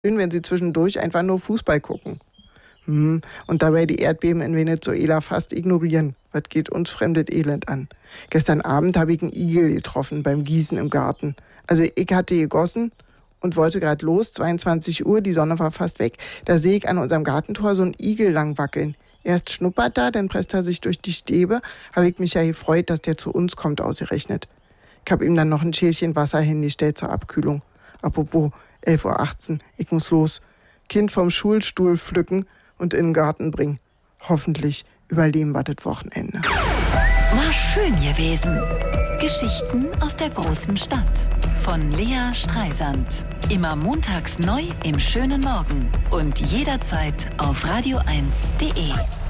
wenn sie zwischendurch einfach nur Fußball gucken. Und dabei die Erdbeben in Venezuela fast ignorieren. Was geht uns fremdes Elend an? Gestern Abend habe ich einen Igel getroffen beim Gießen im Garten. Also ich hatte gegossen und wollte gerade los, 22 Uhr, die Sonne war fast weg. Da sehe ich an unserem Gartentor so einen Igel lang wackeln. Erst schnuppert er, dann presst er sich durch die Stäbe. Habe ich mich ja gefreut, dass der zu uns kommt, ausgerechnet. Ich habe ihm dann noch ein Schälchen Wasser hingestellt zur Abkühlung. Apropos, 11:18 Uhr, ich muss los. Kind vom Schulstuhl pflücken und in den Garten bringen. Hoffentlich überleben wir das Wochenende. War schön gewesen. Geschichten aus der großen Stadt. Von Lea Streisand. Immer montags neu im schönen Morgen. Und jederzeit auf radio1.de.